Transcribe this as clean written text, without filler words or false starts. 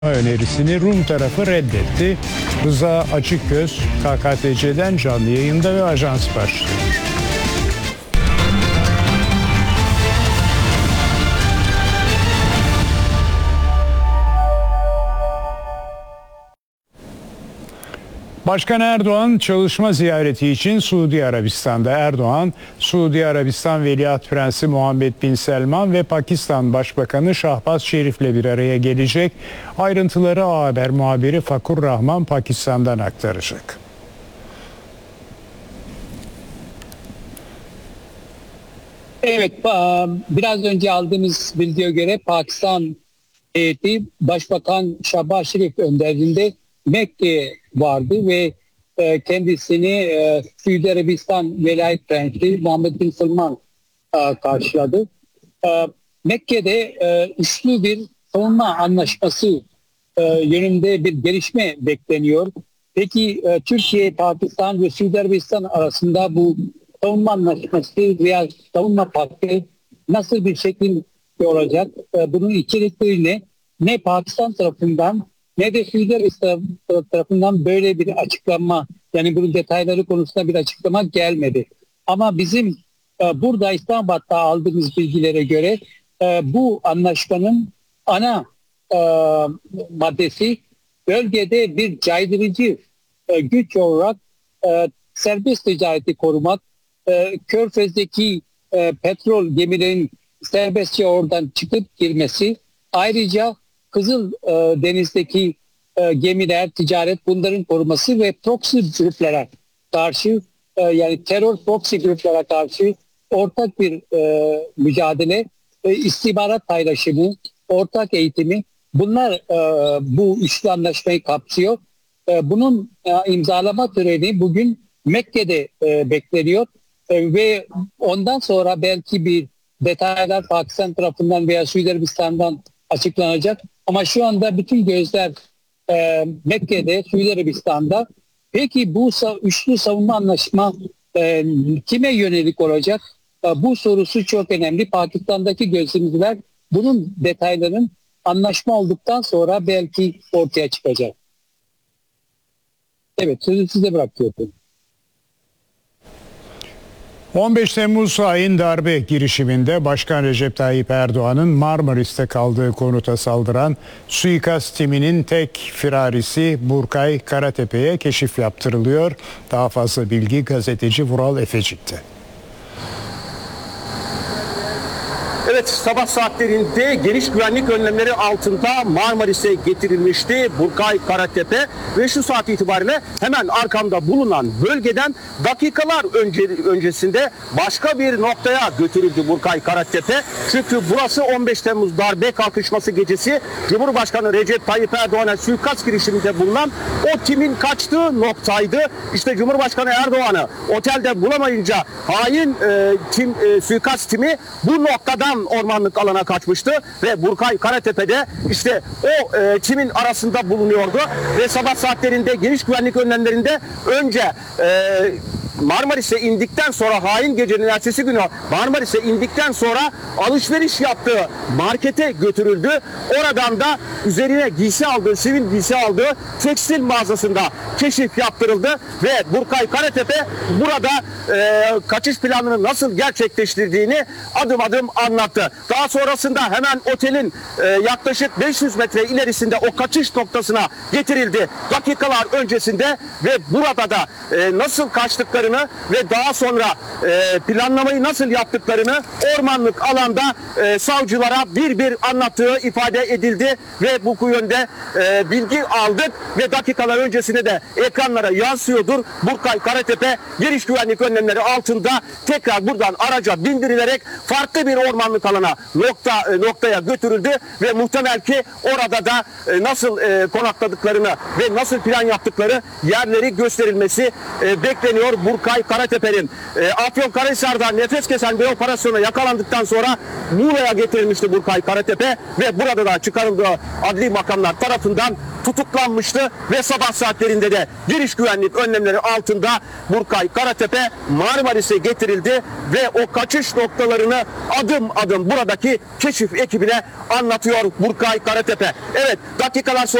önerisini Rum tarafı reddetti. Rıza Açıkgöz, KKTC'den canlı yayında ve ajans başlıyor. Başkan Erdoğan çalışma ziyareti için Suudi Arabistan'da. Erdoğan, Suudi Arabistan Veliaht Prensi Muhammed Bin Selman ve Pakistan Başbakanı Şahbaz Şerif'le bir araya gelecek. Ayrıntıları A Haber muhabiri Fakur Rahman Pakistan'dan aktaracak. Evet, biraz önce aldığımız bilgiye göre Pakistan heyeti Başbakan Şahbaz Şerif önderliğinde Mekke vardı ve kendisini Suudi Arabistan Velayet Prensi Muhammed Bin Selman karşıladı. Mekke'de üçlü bir savunma anlaşması yönünde bir gelişme bekleniyor. Peki Türkiye, Pakistan ve Suudi Arabistan arasında bu savunma anlaşması veya savunma paktı nasıl bir şekilde olacak? Bunun içerikleri ne Pakistan tarafından ne de Suudi Arabistan tarafından böyle bir açıklama, yani bunun detayları konusunda bir açıklama gelmedi. Ama bizim burada İslamabad'da aldığımız bilgilere göre bu anlaşmanın ana maddesi bölgede bir caydırıcı güç olarak serbest ticareti korumak, Körfez'deki petrol gemilerinin serbestçe oradan çıkıp girmesi, ayrıca Kızıl Deniz'deki gemiler, ticaret, bunların koruması ve proxy gruplara karşı, yani terör proxy gruplara karşı ortak bir mücadele, istihbarat paylaşımı, ortak eğitimi, bunlar bu üçlü anlaşmayı kapsıyor. Bunun imzalama töreni bugün Mekke'de bekleniyor ve ondan sonra belki bir detaylar Pakistan tarafından veya Suudi Arabistan'dan açıklanacak. Ama şu anda bütün gözler Mekke'de, Suudi Arabistan'da. Peki bu üçlü savunma anlaşma kime yönelik olacak? Bu sorusu çok önemli. Pakistan'daki gözlemciler bunun detayların anlaşma olduktan sonra belki ortaya çıkacak. Evet, sözü size bırakıyorum. 15 Temmuz hain darbe girişiminde Başkan Recep Tayyip Erdoğan'ın Marmaris'te kaldığı konuta saldıran suikast timinin tek firarisi Burkay Karatepe'ye keşif yaptırılıyor. Daha fazla bilgi gazeteci Vural Efecik'te. Evet, sabah saatlerinde geniş güvenlik önlemleri altında Marmaris'e getirilmişti Burkay Karatepe ve şu saat itibariyle hemen arkamda bulunan bölgeden dakikalar öncesinde başka bir noktaya götürüldü Burkay Karatepe. Çünkü burası 15 Temmuz darbe kalkışması gecesi Cumhurbaşkanı Recep Tayyip Erdoğan'a suikast girişiminde bulunan o timin kaçtığı noktaydı. İşte Cumhurbaşkanı Erdoğan'ı otelde bulamayınca hain suikast timi bu noktadan ormanlık alana kaçmıştı ve Burkay Karatepe'de işte o timin arasında bulunuyordu ve sabah saatlerinde geniş güvenlik önlemlerinde önce Marmaris'e indikten sonra hain gecenin ertesi günü Marmaris'e indikten sonra alışveriş yaptığı markete götürüldü. Oradan da üzerine giysi aldığı, sivil giysi aldığı tekstil mağazasında keşif yaptırıldı ve Burkay Karatepe burada kaçış planını nasıl gerçekleştirdiğini adım adım anlattı. Daha sonrasında hemen otelin yaklaşık 500 metre ilerisinde o kaçış noktasına getirildi dakikalar öncesinde ve burada da nasıl kaçtıklarını ve daha sonra planlamayı nasıl yaptıklarını ormanlık alanda savcılara bir bir anlattığı ifade edildi ve bu yönde bilgi aldık ve dakikalar öncesinde de ekranlara yansıyordur. Burkay Karatepe geniş güvenlik önlemleri altında tekrar buradan araca bindirilerek farklı bir ormanlık alana noktaya götürüldü ve muhtemel ki orada da nasıl konakladıklarını ve nasıl plan yaptıkları yerleri gösterilmesi bekleniyor. Burkay Karatepe'nin Afyonkarahisar'da nefes kesen bir operasyona yakalandıktan sonra Muğla'ya getirilmişti Burkay Karatepe ve burada da çıkarıldığı adli makamlar tarafından tutuklanmıştı ve sabah saatlerinde de giriş güvenlik önlemleri altında Burkay Karatepe Marmaris'e getirildi ve o kaçış noktalarını adım adım buradaki keşif ekibine anlatıyor Burkay Karatepe. Evet, dakikalar sonra